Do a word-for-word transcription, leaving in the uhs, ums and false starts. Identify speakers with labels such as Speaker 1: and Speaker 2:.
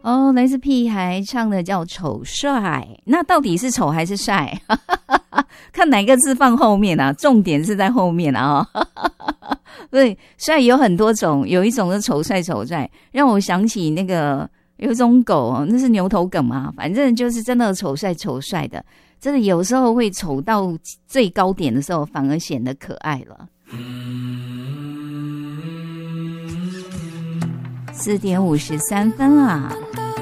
Speaker 1: 哦，来自屁孩唱的叫丑帅，那到底是丑还是帅？看哪个字放后面啊，重点是在后面啊、哦。对，帅有很多种，有一种是丑帅丑帅，让我想起那个有一种狗，那是牛头梗嘛，反正就是真的丑帅丑帅的，真的有时候会丑到最高点的时候，反而显得可爱了。四点五十三分啊。